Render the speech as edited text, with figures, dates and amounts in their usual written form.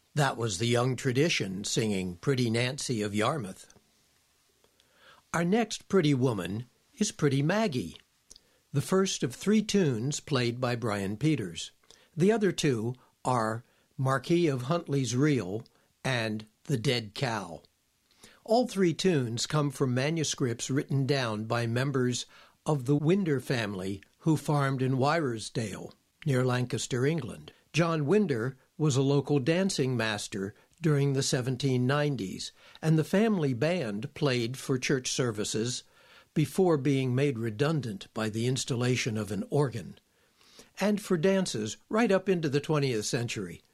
That was the Young Tradition singing Pretty Nancy of Yarmouth. Our next pretty woman is Pretty Maggie, the first of 3 tunes played by Brian Peters. The other 2 are Marquis of Huntley's Reel and The Dead Cow. All 3 tunes come from manuscripts written down by members of the Winder family who farmed in Wyresdale, near Lancaster, England. John Winder was a local dancing master during the 1790s, and the family band played for church services before being made redundant by the installation of an organ, and for dances right up into the 20th century.